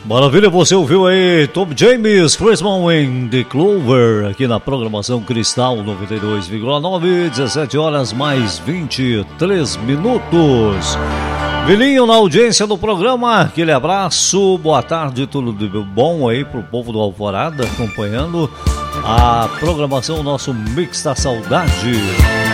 Maravilha, você ouviu aí Tom James, Christmas in the Clover, aqui na programação Cristal 92,9, 17 horas mais 23 minutos. Vilinho na audiência do programa, aquele abraço, boa tarde, tudo de bom aí pro povo do Alvorada, acompanhando a programação, nosso Mix da Saudade.